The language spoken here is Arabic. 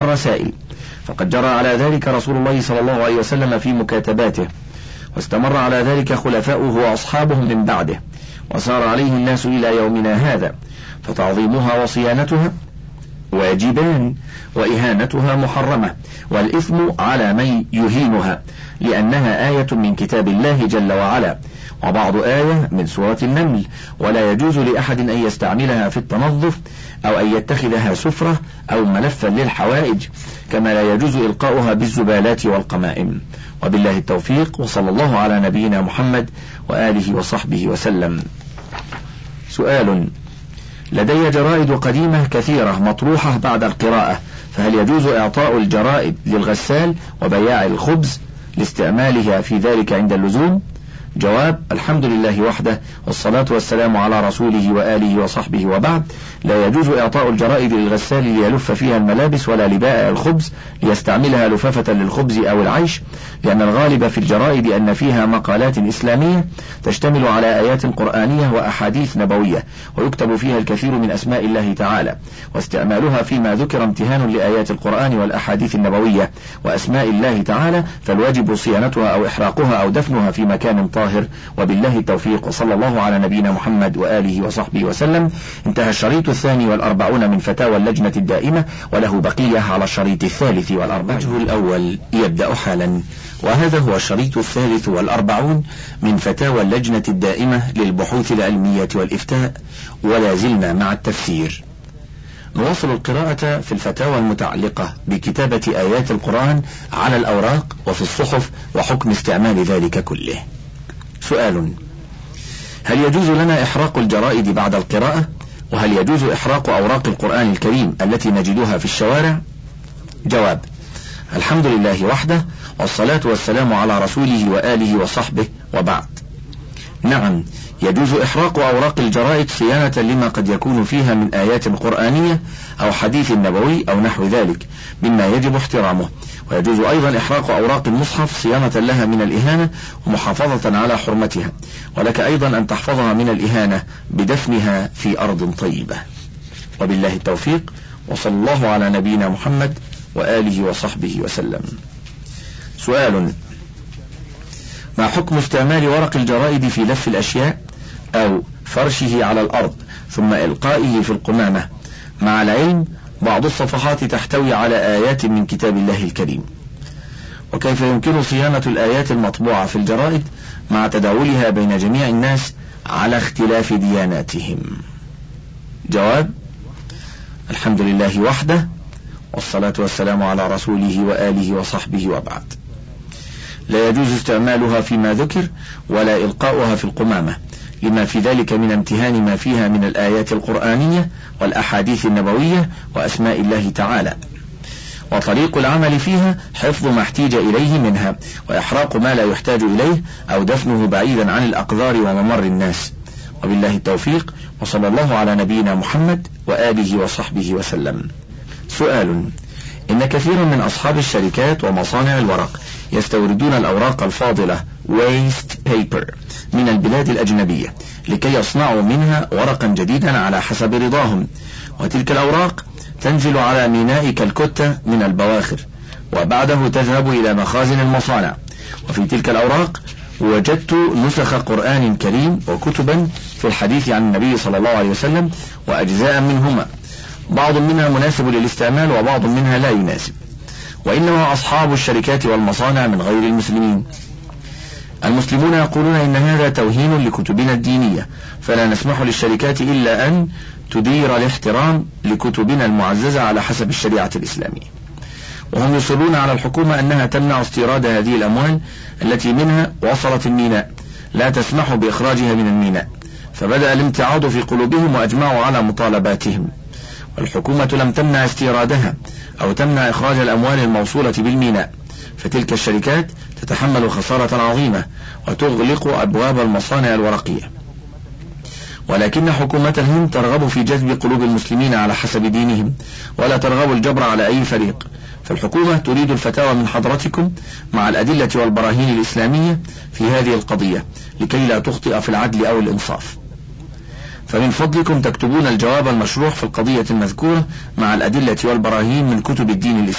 رسائل، فقد جرى على ذلك رسول الله صلى الله عليه وسلم في مكاتباته، واستمر على ذلك خلفاؤه وأصحابه من بعده، وسار عليه الناس إلى يومنا هذا، فتعظيمها وصيانتها واجبان، وإهانتها محرمة، والإثم على من يهينها، لأنها آية من كتاب الله جل وعلا، وبعض آية من سورة النمل، ولا يجوز لأحد أن يستعملها في التنظف أو أن يتخذها سفرة أو ملفا للحوائج، كما لا يجوز إلقاؤها بالزبالات والقمائم. وبالله التوفيق، وصلى الله على نبينا محمد وآله وصحبه وسلم. سؤال: لدي جرائد قديمة كثيرة مطروحة بعد القراءة، فهل يجوز إعطاء الجرائد للغسال وبياع الخبز لاستعمالها في ذلك عند اللزوم؟ جواب: الحمد لله وحده، والصلاة والسلام على رسوله وآله وصحبه، وبعد. لا يجوز إعطاء الجرائد للغسال ليلف فيها الملابس، ولا لبائع الخبز ليستعملها لفافة للخبز أو العيش، لأن الغالب في الجرائد أن فيها مقالات إسلامية تشتمل على آيات قرآنية وأحاديث نبوية، ويكتب فيها الكثير من أسماء الله تعالى، واستعمالها فيما ذكر امتهان لآيات القرآن والأحاديث النبوية وأسماء الله تعالى، فالواجب صيانتها أو إحراقها أو دفنها في مكان طاهر. وبالله التوفيق، وصلى الله على نبينا محمد وآله وصحبه وسلم. انتهى الشريط 42 من فتاوى اللجنة الدائمة، وله بقية على الشريط 43. الوجه الأول يبدأ حالا، وهذا هو الشريط 43 من فتاوى اللجنة الدائمة للبحوث العلمية والإفتاء، ولا زلنا مع التفسير. نواصل القراءة في الفتاوى المتعلقة بكتابة آيات القرآن على الأوراق وفي الصحف، وحكم استعمال ذلك كله. سؤال: هل يجوز لنا إحراق الجرائد بعد القراءة؟ وهل يجوز إحراق أوراق القرآن الكريم التي نجدها في الشوارع؟ جواب: الحمد لله وحده، والصلاة والسلام على رسوله وآله وصحبه، وبعد. نعم، يجوز إحراق أوراق الجرائد صيانة لما قد يكون فيها من آيات قرآنية أو حديث نبوي أو نحو ذلك مما يجب احترامه، ويجوز أيضا إحراق أوراق المصحف صيانة لها من الإهانة ومحافظة على حرمتها، ولك أيضا أن تحفظها من الإهانة بدفنها في أرض طيبة. وبالله التوفيق، وصلى الله على نبينا محمد وآله وصحبه وسلم. سؤال: ما حكم استعمال ورق الجرائد في لف الأشياء أو فرشه على الأرض ثم إلقائه في القمامة، مع العلم بعض الصفحات تحتوي على آيات من كتاب الله الكريم، وكيف يمكن صيانة الآيات المطبوعة في الجرائد مع تداولها بين جميع الناس على اختلاف دياناتهم؟ جواب: الحمد لله وحده، والصلاة والسلام على رسوله وآله وصحبه، وبعد. لا يجوز استعمالها فيما ذكر، ولا إلقاؤها في القمامة، لما في ذلك من امتهان ما فيها من الآيات القرآنية والأحاديث النبوية وأسماء الله تعالى، وطريق العمل فيها حفظ ما احتيج إليه منها، وإحراق ما لا يحتاج إليه، أو دفنه بعيدا عن الأقدار وممر الناس. وبالله التوفيق، وصلى الله على نبينا محمد وآله وصحبه وسلم. سؤال: إن كثيرا من أصحاب الشركات ومصانع الورق يستوردون الأوراق الفاضلة waste paper من البلاد الأجنبية لكي يصنعوا منها ورقا جديدا على حسب رضاهم، وتلك الأوراق تنزل على ميناء كالكوتا من البواخر، وبعده تذهب إلى مخازن المصانع. وفي تلك الأوراق وجدت نسخ قرآن كريم وكتبا في الحديث عن النبي صلى الله عليه وسلم، وأجزاء منهما بعض منها مناسب للاستعمال وبعض منها لا يناسب، وإنما أصحاب الشركات والمصانع من غير المسلمين. المسلمون يقولون إن هذا توهين لكتبنا الدينية، فلا نسمح للشركات إلا أن تدير الاحترام لكتبنا المعززة على حسب الشريعة الإسلامية، وهم يصرون على الحكومة أنها تمنع استيراد هذه الأموال التي منها وصلت الميناء، لا تسمح بإخراجها من الميناء، فبدأ الامتعاض في قلوبهم وأجمعوا على مطالباتهم، والحكومة لم تمنع استيرادها أو تمنع إخراج الأموال الموصولة بالميناء، فتلك الشركات تتحمل خسارة عظيمة وتغلق أبواب المصانع الورقية. ولكن حكومة الهند ترغب في جذب قلوب المسلمين على حسب دينهم، ولا ترغب الجبر على أي فريق، فالحكومة تريد الفتاوى من حضرتكم مع الأدلة والبراهين الإسلامية في هذه القضية لكي لا تخطئ في العدل أو الإنصاف، فمن فضلكم تكتبون الجواب المشروع في القضية المذكورة مع الأدلة والبراهين من كتب الدين الإسلامي.